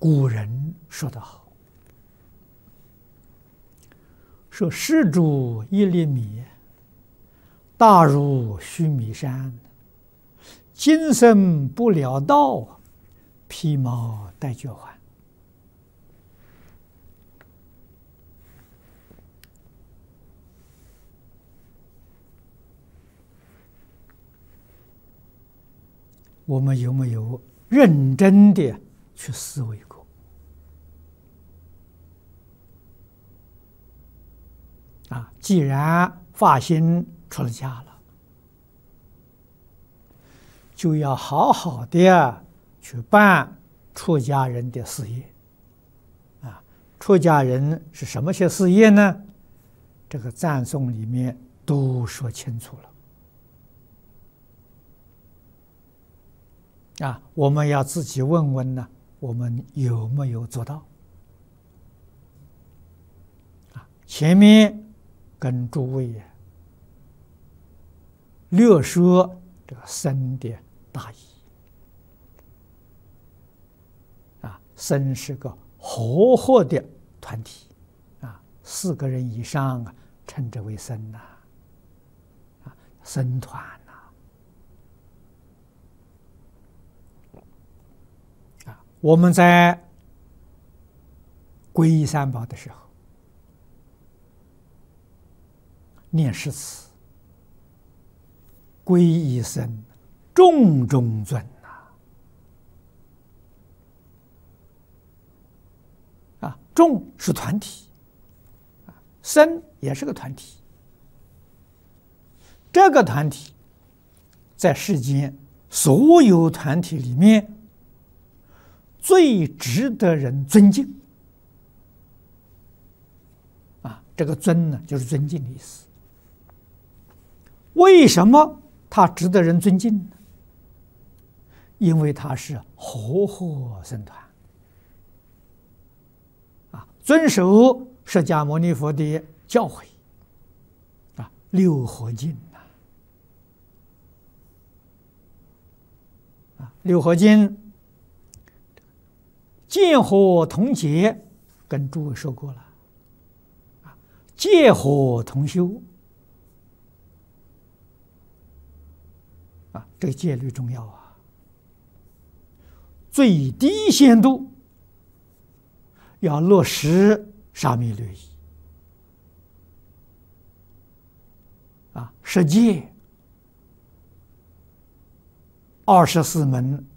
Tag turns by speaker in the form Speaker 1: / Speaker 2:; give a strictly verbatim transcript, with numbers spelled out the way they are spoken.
Speaker 1: 古人说得好，说施主一粒米，大如须弥山，今生不了道，披毛戴角还。我们有没有认真的去思维过？啊，既然发心出了家了，就要好好的去办出家人的事业。啊，出家人是什么些事业呢？这个赞颂里面都说清楚了。啊，我们要自己问问呢，我们有没有做到？啊，前面跟诸位略说这个僧的大义。啊，僧是个和合的团体，啊，四个人以上啊，称之为僧呐，啊，僧团。我们在皈依三宝的时候，念诗词，皈依僧，众中尊呐！啊，众是团体，啊，僧也是个团体。这个团体在世间所有团体里面，最值得人尊敬。啊，这个尊呢，就是尊敬的意思。为什么他值得人尊敬呢？因为他是和合僧团，啊，遵守释迦牟尼佛的教诲，啊，六合敬呐，啊，六合敬。见火同结，跟诸位说过了，啊，戒火同修，啊，这个戒律重要啊。最低限度要落实沙弥律仪，啊，十戒、二十四门